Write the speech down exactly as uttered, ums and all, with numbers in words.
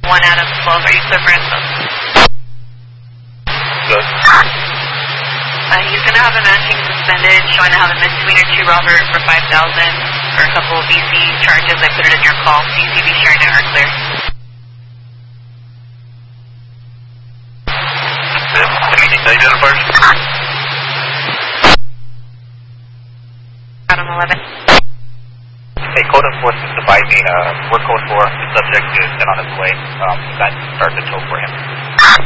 one out of twelve, are you clear for info? Good. Uh, he's going to have a matching suspended, showing to have a misdemeanor two robber for five thousand for a couple of B C charges. I put it in your call. C C B sharing it are clear. Anything identifiers? Adam eleven. Hey, code enforcement advising, uh, we're code four. The subject is sent on his way. Um, you guys start the tow for him.